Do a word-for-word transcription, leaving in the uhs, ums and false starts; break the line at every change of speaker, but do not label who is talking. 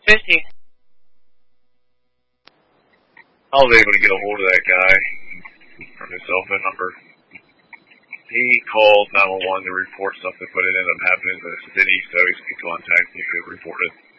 fifty.
I was able to get a hold of that guy from his cell phone number. He called nine one one to report something, but it ended up happening in the city, so he contacted me to report it.